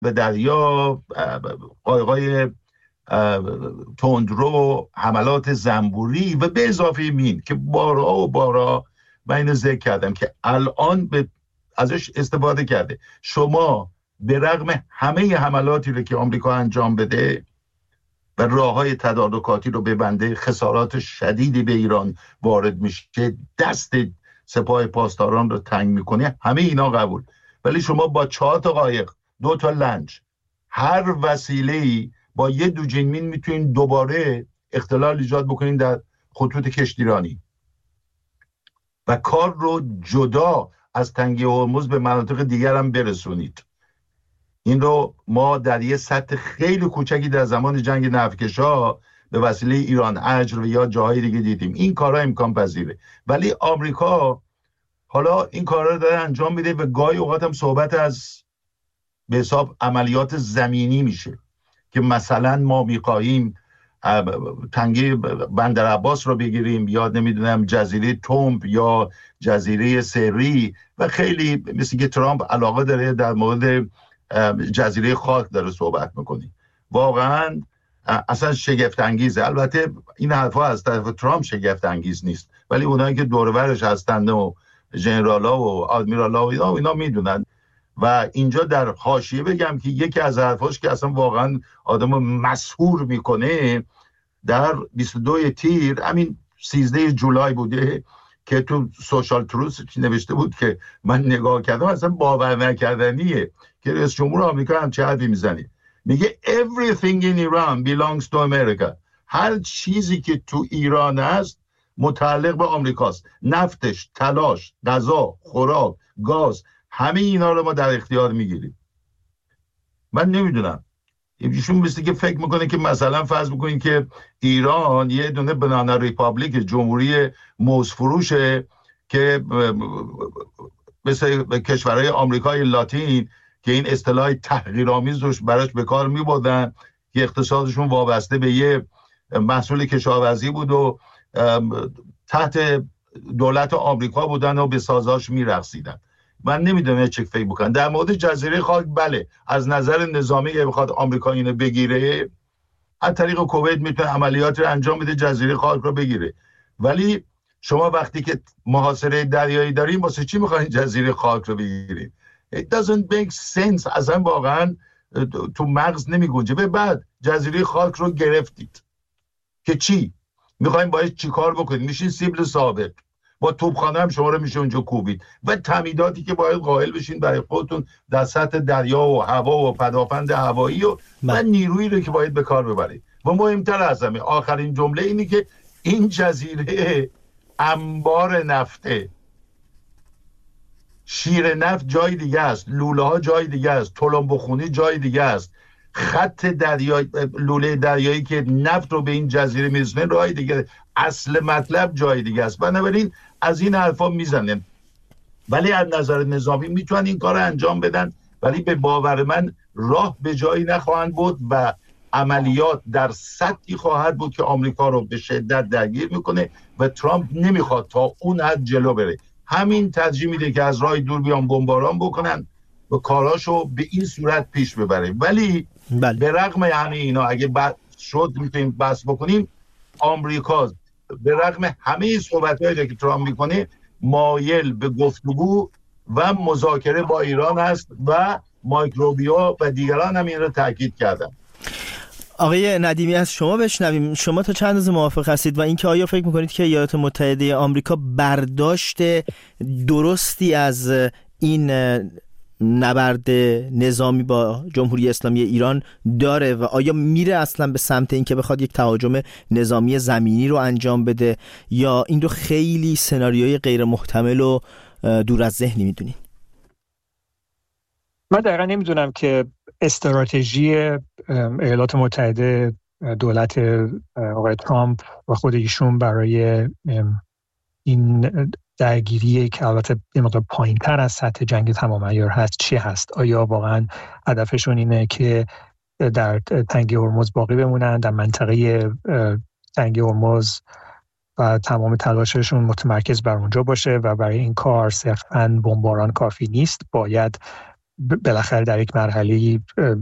به دریا، قایق‌های تندرو، حملات زنبوری و به اضافه مین که بارها و بارها من اینو ذکر کردم که الان ازش استفاده کرده. شما به رغم همه حملاتی رو که آمریکا انجام بده و راه‌های تدارکاتی رو ببنده، خسارات شدیدی به ایران وارد میشه، دست سپاه پاسداران رو تنگ میکنه، همه اینا قبول. ولی شما با 4 تا قایق، 2 تا لنج، هر وسیله‌ای با یه دوجین مین میتونین دوباره اختلال ایجاد بکنین در خطوط کشتیرانی و کار رو جدا از تنگه هرمز به مناطق دیگر هم برسونید. این رو ما در یه سطح خیلی کوچکی در زمان جنگ نفتکشا به وسیله ایران اجر و یا جاهای دیگه دیدیم. این کارها امکان پذیره، ولی آمریکا حالا این کارها رو داره انجام میده و گاهی اوقات هم صحبت از به حساب عملیات زمینی میشه که مثلا ما میخواهیم تنگه بندر عباس رو بگیریم یا نمیدونم جزیره تومپ یا جزیره سری و خیلی مثل که ترامپ علاقه داره در مورد جزیره خاک داره صحبت میکنی. واقعا اصلا شگفت انگیزه. البته این حرفا از طرف ترامپ شگفت انگیز نیست، ولی اونایی که دور و برش هستند و ژنرالا و آدمیرالا و اینا میدونن. و اینجا در حاشیه بگم که یکی از حرفاش که اصلا واقعا آدمو مسحور میکنه، در 22 تیر همین 13 جولای بوده که تو سوشال تروث نوشته بود که من نگاه کردم اصلا باور نکردنیه که رئیس جمهور آمریکا هم چه حرفی میزنه. میگه everything in Iran belongs to America. هر چیزی که تو ایران هست متعلق به آمریکاست. نفتش، طلاش، غذا، خوراک، گاز، همه اینا رو ما در اختیار میگیریم. من نمیدونم، ایشون مثل که فکر میکنه که مثلا فرض بکنین که ایران یه دونه بنانا ریپابلیک، جمهوری موز فروشه که مثل کشورهای آمریکای لاتین که این اصطلاح تحقیرآمیز روش براش به کار میبردن که اقتصادشون وابسته به یه محصول کشاورزی بود و تحت دولت آمریکا بودن و به سازاش میرقصیدن. من نمیدونم چه فکر بکنن در مورد جزیره خاک. بله، از نظر نظامی اگه بخواد آمریکا اینو بگیره، از طریق کویت میتونه عملیات رو انجام بده جزیره خاک رو بگیره. ولی شما وقتی که محاصره دریایی دارین، واسه چی میخواین جزیره خاک رو بگیرید؟ It doesn't make sense. اصلا واقعا تو مغز نمیگنجه. به بعد جزیره خاک رو گرفتید که چی؟ میخواین باید چی کار بکنید؟ میشین سیبل سابق، با توپخانه هم شما رو میشه اونجا کوبید و تمهیداتی که باید قائل بشین برای خودتون در سطح دریا و هوا و پدافند هوایی و نیرویی رو که باید به کار ببرید. و مهمتر از همه آخرین جمله اینی که این جزیره انبار نفته. شیر نفت جای دیگه است، لوله ها جای دیگه است، تلمبه خونی جای دیگه است، خط دریایی، لوله دریایی که نفت رو به این جزیره میرسونه راه دیگه، اصل مطلب جای دیگه است. بنابراین از این حرفا میزنن، ولی از نظر نظامی میتونن این کار انجام بدن، ولی به باور من راه به جایی نخواهند بود و عملیات در سطحی خواهد بود که آمریکا رو به شدت درگیر میکنه و ترامپ نمیخواد تا اون حد جلو بره. همین ترجیح میده که از راه دور بیان بمباران بکنن و کاراشو به این صورت پیش ببره. ولی به رغم همه اینا اگه شد میتونیم بحث بکنیم، آمریکا به رغم همه صحبت‌هایی که ترامپ میکنه مایل به گفتگو و مذاکره با ایران است و مایک روبیو و دیگران هم این رو تاکید کردن. آقای ندیمی از شما بشنویم، شما تا چند اندازه موافق هستید و اینکه آیا فکر میکنید که ایالات متحده آمریکا برداشت درستی از این نبرد نظامی با جمهوری اسلامی ایران داره و آیا میره اصلا به سمت اینکه بخواد یک تهاجم نظامی زمینی رو انجام بده یا این رو خیلی سناریوی غیر محتمل و دور از ذهنی میدونید؟ من دقیقا نمیدونم که استراتژی ایالات متحده، دولت آقای ترامپ و خود ایشون برای این درگیری که البته یه مقدار پایین‌تر از سطح جنگ تمام عیار هست چی هست؟ آیا واقعا هدفشون اینه که در تنگه هرمز باقی بمونن، در منطقه تنگه هرمز و تمام تلاششون متمرکز بر اونجا باشه و برای این کار صرفاً بمباران کافی نیست، باید بالاخره در یک مرحله